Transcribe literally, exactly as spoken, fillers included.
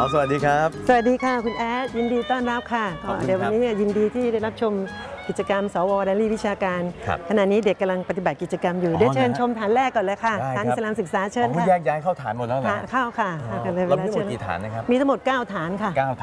เอาสวัสดีครับสวัสดีค่ะคุณแอดยินดีต้อนรับค่ะเดี๋ยววันนี้ยินดีที่ได้รับชมกิจกรรมสวไดอารี่วิชาการขณะนี้เด็กกำลังปฏิบัติกิจกรรมอยู่ได้เชิญชมฐานแรกก่อนเลยค่ะฐานอิสลามศึกษาเชิญค่ะแยกย้ายเข้าฐานหมดแล้วเหรอเข้าค่ะเรามีทั้งหมดกี่ฐานนะครับมีทั้งหมดเก้าฐานค่ะ